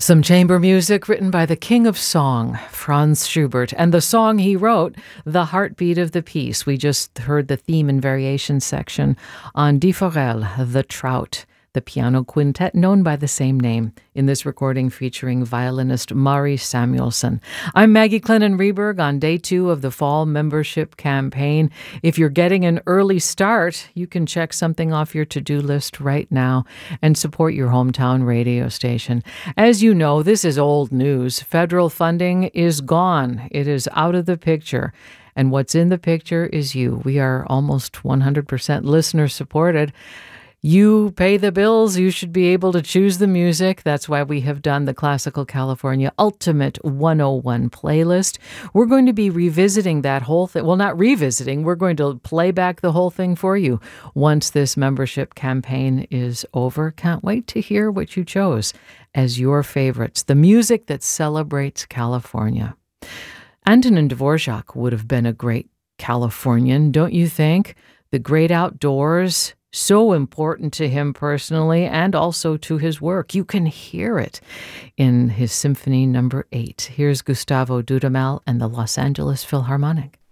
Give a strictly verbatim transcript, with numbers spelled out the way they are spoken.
Some chamber music written by the king of song, Franz Schubert, and the song he wrote, The Heartbeat of the Piece. We just heard the theme and variation section on Die Forelle, The Trout, the piano quintet known by the same name, in this recording featuring violinist Mari Samuelson. I'm Maggie Clennon-Reberg on day two of the fall membership campaign. If you're getting an early start, you can check something off your to-do list right now and support your hometown radio station. As you know, this is old news. Federal funding is gone. It is out of the picture. And what's in the picture is you. We are almost one hundred percent listener supported. You pay the bills, you should be able to choose the music. That's why we have done the Classical California Ultimate one oh one playlist. We're going to be revisiting that whole thing. Well, not revisiting. We're going to play back the whole thing for you once this membership campaign is over. Can't wait to hear what you chose as your favorites. The music that celebrates California. Antonin Dvorak would have been a great Californian, don't you think? The great outdoors, so important to him personally and also to his work. You can hear it in his Symphony Number eight. Here's Gustavo Dudamel and the Los Angeles Philharmonic.